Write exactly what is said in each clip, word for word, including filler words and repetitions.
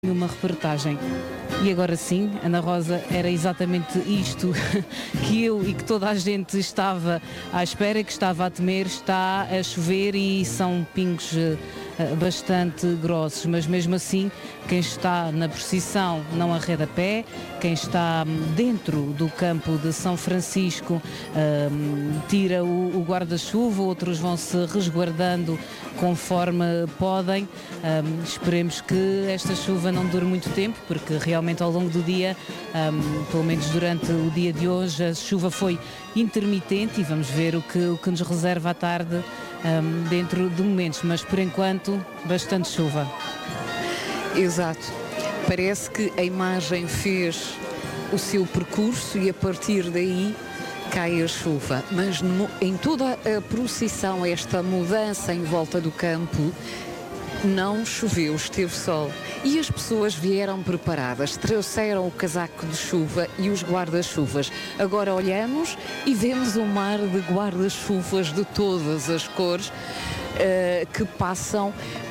Uma reportagem. E agora sim, Ana Rosa, era exatamente isto que eu e que toda a gente estava à espera, que estava a temer. Está a chover e são pingos uh, bastante grossos, mas mesmo assim quem está na procissão não arreda pé, quem está dentro do campo de São Francisco uh, tira o, o guarda-chuva, outros vão se resguardando conforme podem. Uh, esperemos que esta chuva não dure muito tempo, porque realmente ao longo do dia, um, pelo menos durante o dia de hoje, a chuva foi intermitente e vamos ver o que, o que nos reserva à tarde um, dentro de momentos, mas por enquanto bastante chuva. Exato. Parece que a imagem fez o seu percurso e a partir daí cai a chuva, mas no, em toda a procissão, esta mudança em volta do campo, não choveu, esteve sol. E as pessoas vieram preparadas, trouxeram o casaco de chuva e os guarda-chuvas. Agora olhamos e vemos um mar de guarda-chuvas de todas as cores uh, que passam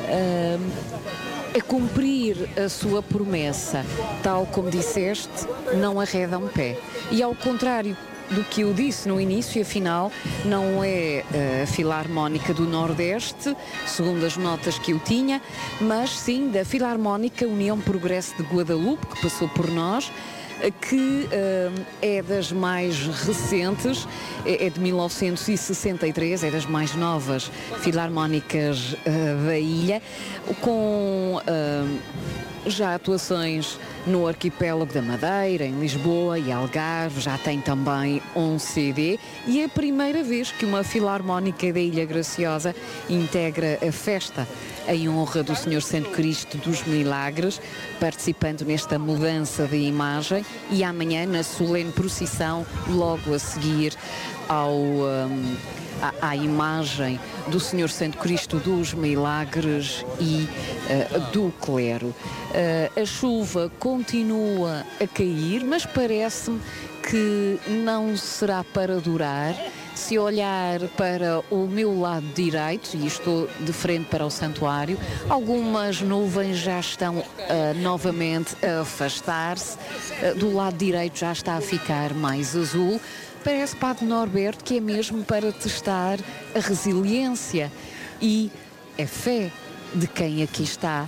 uh, a cumprir a sua promessa. Tal como disseste, não arredam pé. E ao contrário do que eu disse no início, afinal, não é a Filarmónica do Nordeste, segundo as notas que eu tinha, mas sim da Filarmónica União Progresso de Guadalupe, que passou por nós, que uh, é das mais recentes, é, é de mil novecentos e sessenta e três, é das mais novas filarmónicas uh, da ilha, com uh, já atuações no arquipélago da Madeira, em Lisboa e Algarve, já tem também um C D e é a primeira vez que uma filarmónica da Ilha Graciosa integra a festa em honra do Senhor Santo Cristo dos Milagres, participando nesta mudança de imagem, e amanhã na solene procissão, logo a seguir ao... Um, à, à imagem do Senhor Santo Cristo dos Milagres e uh, do clero. Uh, a chuva continua a cair, mas parece-me que não será para durar. Se olhar para o meu lado direito, e estou de frente para o santuário, algumas nuvens já estão uh, novamente a afastar-se. Uh, do lado direito já está a ficar mais azul. Parece, Padre Norberto, que é mesmo para testar a resiliência e a fé de quem aqui está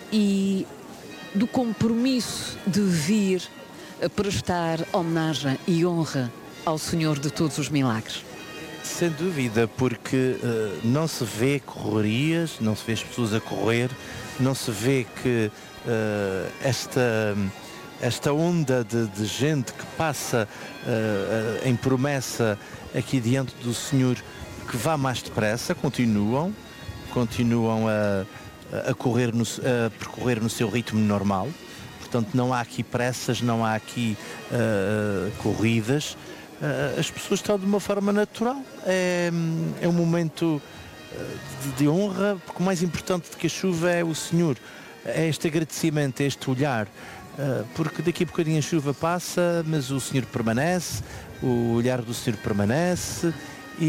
e do compromisso de vir a prestar homenagem e honra ao Senhor de todos os milagres. Sem dúvida, porque uh, não se vê correrias, não se vê as pessoas a correr, não se vê que uh, esta... esta onda de, de gente que passa uh, uh, em promessa aqui diante do Senhor, que vá mais depressa, continuam, continuam a, a, correr no, a percorrer no seu ritmo normal. Portanto, não há aqui pressas, não há aqui uh, corridas. Uh, as pessoas estão de uma forma natural. É, é um momento de, de honra, porque o mais importante do que a chuva é o Senhor. É este agradecimento, é este olhar. Uh, porque daqui a bocadinho a chuva passa, mas o Senhor permanece, o olhar do Senhor permanece e,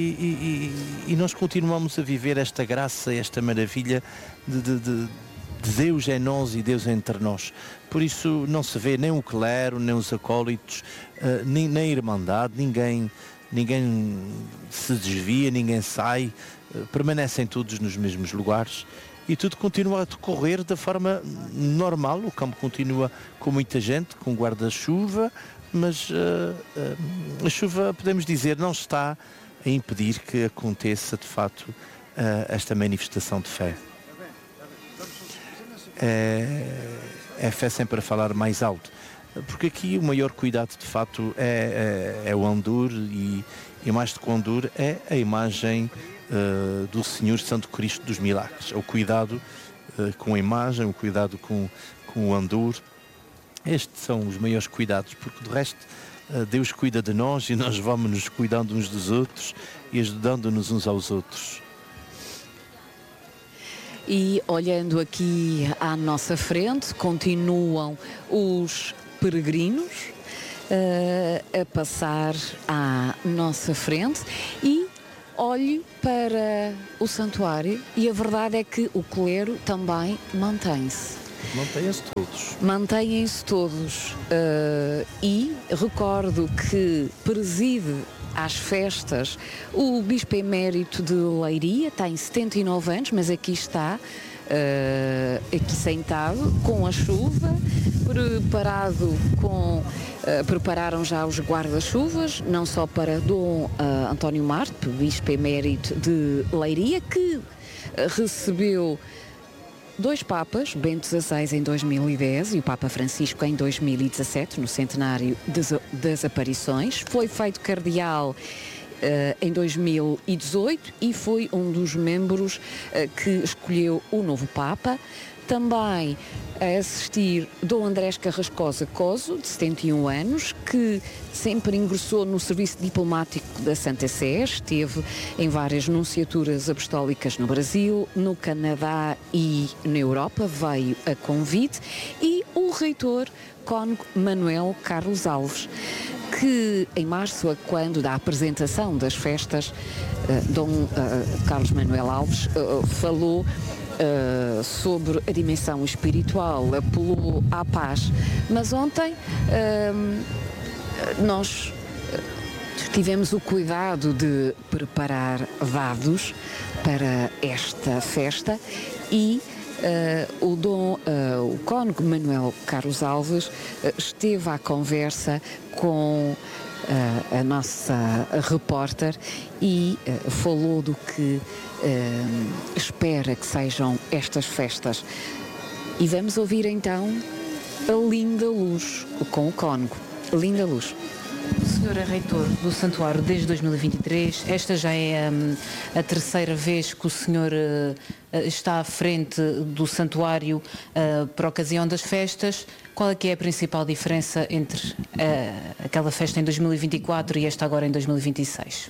e, e nós continuamos a viver esta graça, esta maravilha de, de, de, de Deus em nós e Deus entre nós. Por isso não se vê nem o clero, nem os acólitos, uh, nem, nem a irmandade, ninguém, ninguém se desvia, ninguém sai, uh, permanecem todos nos mesmos lugares. E tudo continua a decorrer da forma normal, o campo continua com muita gente, com guarda-chuva, mas uh, uh, a chuva, podemos dizer, não está a impedir que aconteça, de facto, uh, esta manifestação de fé. É, é fé sempre a falar mais alto, porque aqui o maior cuidado, de facto, é, é, é o andur e, e mais do que o andur, é a imagem Uh, do Senhor Santo Cristo dos Milagres. O cuidado uh, com a imagem, o cuidado com, com o andur. Estes são os maiores cuidados, porque do resto uh, Deus cuida de nós e nós vamos nos cuidando uns dos outros e ajudando-nos uns aos outros. E olhando aqui à nossa frente, continuam os peregrinos uh, a passar à nossa frente e olho para o santuário e a verdade é que o clero também mantém-se. Mantêm-se todos. Mantêm-se todos. Uh, e recordo que preside às festas o Bispo Emérito de Leiria, tem setenta e nove anos, mas aqui está, uh, aqui sentado, com a chuva, preparado com... Uh, prepararam já os guarda-chuvas, não só para Dom uh, António Marte, Bispo Emérito de Leiria, que uh, recebeu dois papas, Bento dezasseis em dois mil e dez e o Papa Francisco em dois mil e dezassete, no centenário das, das aparições. Foi feito cardeal uh, em dois mil e dezoito e foi um dos membros uh, que escolheu o novo Papa. Também a assistir Dom Andrés Carrascosa Coso, de setenta e um anos, que sempre ingressou no serviço diplomático da Santa Sé, esteve em várias nunciaturas apostólicas no Brasil, no Canadá e na Europa, veio a convite, e o reitor cônego Manuel Carlos Alves, que em março, quando da apresentação das festas, Dom Carlos Manuel Alves falou Uh, sobre a dimensão espiritual, apelou à paz. Mas ontem uh, nós tivemos o cuidado de preparar dados para esta festa e uh, o Dom, uh, o cônego Manuel Carlos Alves uh, esteve à conversa com Uh, a nossa repórter e uh, falou do que uh, espera que sejam estas festas. E vamos ouvir então a Linda Luz com o cônego. Linda Luz. O senhor é reitor do Santuário desde dois mil e vinte e três. Esta já é um, a terceira vez que o senhor uh, está à frente do Santuário uh, por ocasião das festas. Qual é que é a principal diferença entre uh, aquela festa em dois mil e vinte e quatro e esta agora em dois mil e vinte e seis?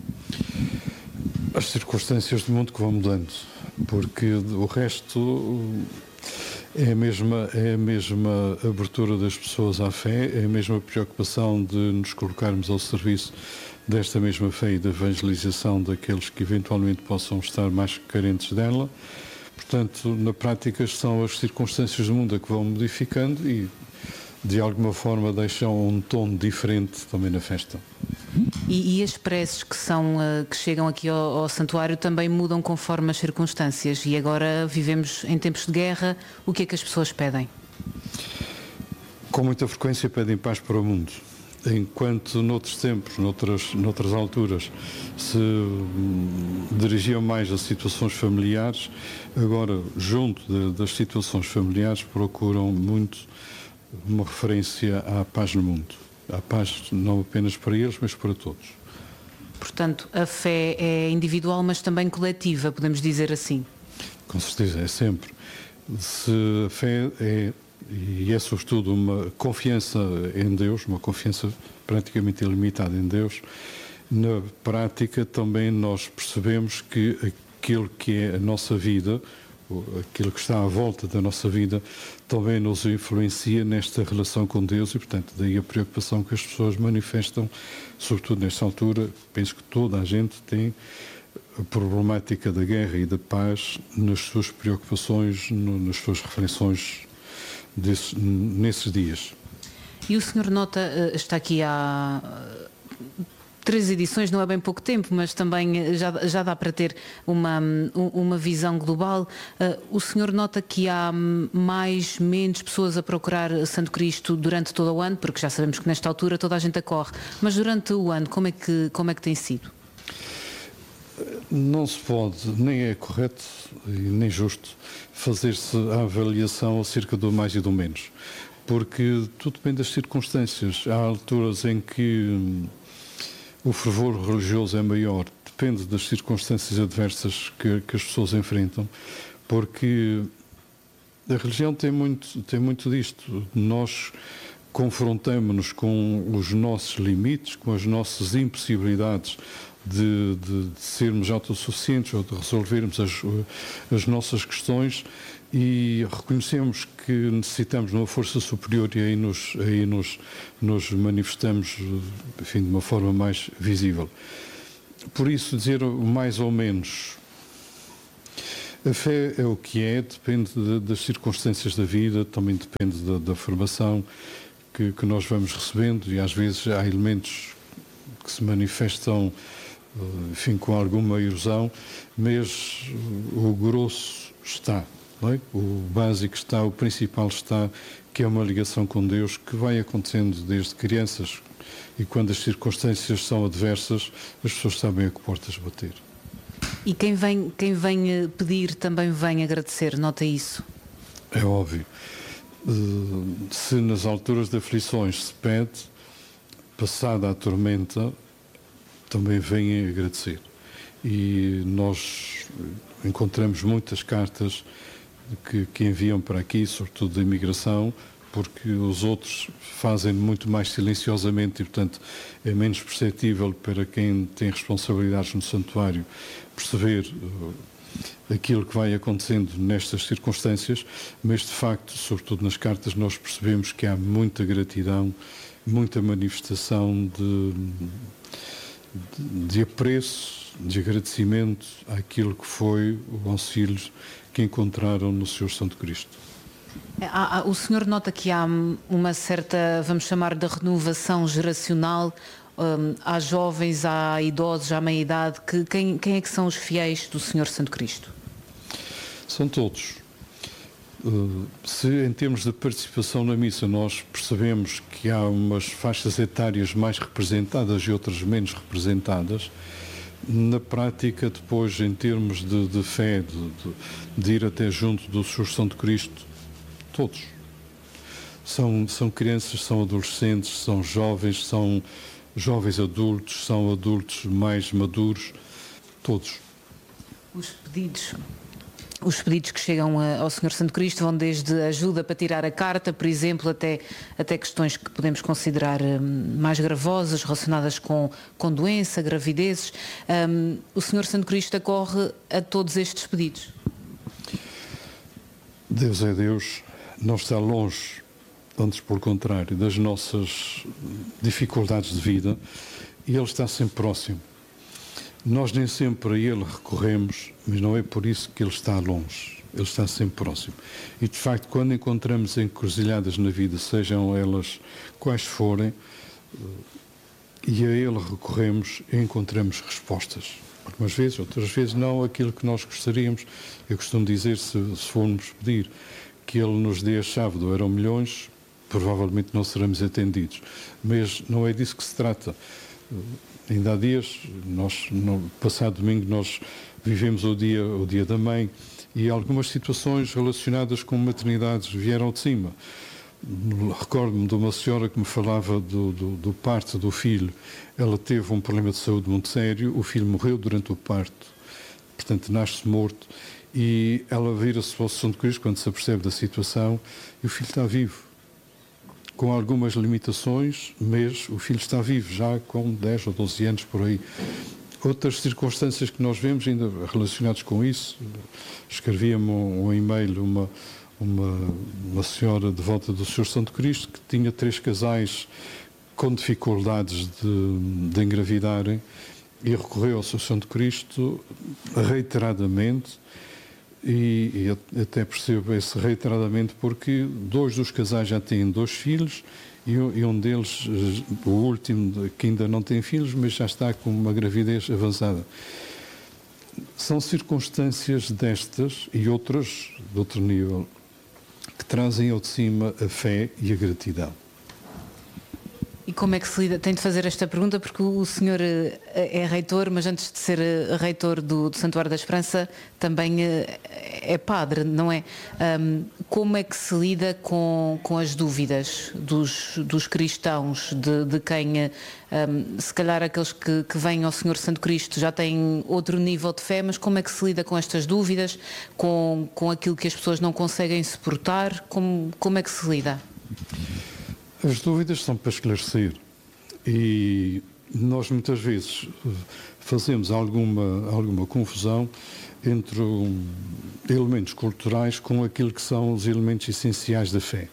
As circunstâncias do mundo que vão mudando, porque o resto é a mesma, é a mesma abertura das pessoas à fé, é a mesma preocupação de nos colocarmos ao serviço desta mesma fé e da evangelização daqueles que eventualmente possam estar mais carentes dela. Portanto, na prática, são as circunstâncias do mundo que vão modificando e, de alguma forma, deixam um tom diferente também na festa. E, e as preces que, são, uh, que chegam aqui ao, ao santuário também mudam conforme as circunstâncias. E agora vivemos em tempos de guerra. O que é que as pessoas pedem? Com muita frequência pedem paz para o mundo. Enquanto noutros tempos, noutras, noutras alturas, se dirigiam mais a situações familiares, agora, junto de, das situações familiares, procuram muito uma referência à paz no mundo. À paz não apenas para eles, mas para todos. Portanto, a fé é individual, mas também coletiva, podemos dizer assim? Com certeza, é sempre. Se a fé é... E é sobretudo uma confiança em Deus, uma confiança praticamente ilimitada em Deus. Na prática também nós percebemos que aquilo que é a nossa vida, aquilo que está à volta da nossa vida, também nos influencia nesta relação com Deus e, portanto, daí a preocupação que as pessoas manifestam, sobretudo nesta altura. Penso que toda a gente tem a problemática da guerra e da paz nas suas preocupações, nas suas reflexões Desse, nesses dias. E o senhor nota, está aqui há três edições, não é bem pouco tempo, mas também já, já dá para ter uma, uma visão global. O senhor nota que há mais, menos pessoas a procurar Santo Cristo durante todo o ano, porque já sabemos que nesta altura toda a gente acorre, mas durante o ano, como é que, como é que tem sido? Não se pode, nem é correto e nem justo fazer-se a avaliação acerca do mais e do menos, porque tudo depende das circunstâncias. Há alturas em que o fervor religioso é maior, depende das circunstâncias adversas que, que as pessoas enfrentam, porque a religião tem muito, tem muito disto. Nós confrontamos-nos com os nossos limites, com as nossas impossibilidades De, de, de sermos autossuficientes ou de resolvermos as, as nossas questões e reconhecemos que necessitamos de uma força superior e aí nos, aí nos, nos manifestamos, enfim, de uma forma mais visível. Por isso, dizer mais ou menos, A fé é o que é, depende de, das circunstâncias da vida, também depende da, da formação que, que nós vamos recebendo, e às vezes há elementos que se manifestam, enfim, com alguma erosão, mas o grosso está, não é? O básico está, o principal está, que é uma ligação com Deus que vai acontecendo desde crianças, e quando as circunstâncias são adversas, as pessoas sabem a que portas bater. E quem vem, quem vem pedir também vem agradecer, nota isso? É óbvio. Se nas alturas de aflições se pede, passada a tormenta, também vêm agradecer. E nós encontramos muitas cartas que, que enviam para aqui, sobretudo da imigração, porque os outros fazem muito mais silenciosamente e, portanto, é menos perceptível para quem tem responsabilidades no santuário perceber uh, aquilo que vai acontecendo nestas circunstâncias, mas, de facto, sobretudo nas cartas, nós percebemos que há muita gratidão, muita manifestação de, de, de apreço, de agradecimento àquilo que foi o auxílio que encontraram no Senhor Santo Cristo. Há, há, o senhor nota que há uma certa, vamos chamar de renovação geracional, um, há jovens, há idosos, há meia-idade, que, quem, quem é que são os fiéis do Senhor Santo Cristo? São todos. Uh, se em termos de participação na missa nós percebemos que há umas faixas etárias mais representadas e outras menos representadas, na prática depois em termos de, de fé, de, de, de ir até junto do Senhor Santo Cristo, todos. São, são crianças, são adolescentes, são jovens, são jovens adultos, são adultos mais maduros, todos. Os pedidos, os pedidos que chegam ao Senhor Santo Cristo vão desde ajuda para tirar a carta, por exemplo, até, até questões que podemos considerar mais gravosas, relacionadas com, com doença, gravidezes. Um, o Senhor Santo Cristo acorre a todos estes pedidos? Deus é Deus. Não está longe, antes pelo contrário, das nossas dificuldades de vida, e Ele está sempre próximo. Nós nem sempre a Ele recorremos, mas não é por isso que Ele está longe. Ele está sempre próximo. E, de facto, quando encontramos encruzilhadas na vida, sejam elas quais forem, e a Ele recorremos, encontramos respostas. Algumas vezes, outras vezes não aquilo que nós gostaríamos. Eu costumo dizer, se, se formos pedir que Ele nos dê a chave do Euro Milhões, provavelmente não seremos atendidos. Mas não é disso que se trata. Ainda há dias, nós, no passado domingo, nós vivemos o dia, o dia da mãe, e algumas situações relacionadas com maternidades vieram de cima. Recordo-me de uma senhora que me falava do, do, do parto do filho. Ela teve um problema de saúde muito sério, o filho morreu durante o parto, portanto nasce morto, e ela vira-se para o Santo Cristo quando se apercebe da situação, e o filho está vivo, com algumas limitações, mas o filho está vivo, já com dez ou doze anos por aí. Outras circunstâncias que nós vemos ainda relacionadas com isso, escrevia-me um, um e-mail uma, uma, uma senhora de volta do Senhor Santo Cristo que tinha três casais com dificuldades de, de engravidarem, e recorreu ao Senhor Santo Cristo reiteradamente, e, e até percebo esse reiteradamente porque dois dos casais já têm dois filhos, e, e um deles, o último, que ainda não tem filhos, mas já está com uma gravidez avançada. São circunstâncias destas e outras, de outro nível, que trazem ao de cima a fé e a gratidão. E como é que se lida? Tenho de fazer esta pergunta porque o senhor é reitor, mas antes de ser reitor do, do Santuário da Esperança também é padre, não é? Um, como é que se lida com, com as dúvidas dos, dos cristãos, de, de quem, um, se calhar aqueles que, que vêm ao Senhor Santo Cristo já têm outro nível de fé, mas como é que se lida com estas dúvidas, com, com aquilo que as pessoas não conseguem suportar? Como, como é que se lida? As dúvidas são para esclarecer, e nós muitas vezes fazemos alguma, alguma confusão entre um, elementos culturais com aquilo que são os elementos essenciais da fé.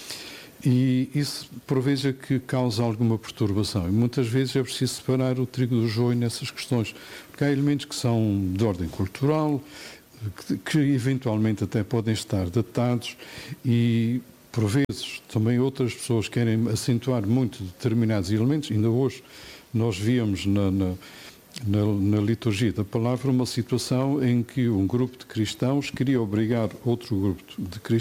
E isso, por vezes, é que causa alguma perturbação. E muitas vezes é preciso separar o trigo do joio nessas questões, porque há elementos que são de ordem cultural, que, que eventualmente até podem estar datados e, por vezes, também outras pessoas querem acentuar muito determinados elementos. Ainda hoje nós víamos na, na, na, na liturgia da palavra uma situação em que um grupo de cristãos queria obrigar outro grupo de cristãos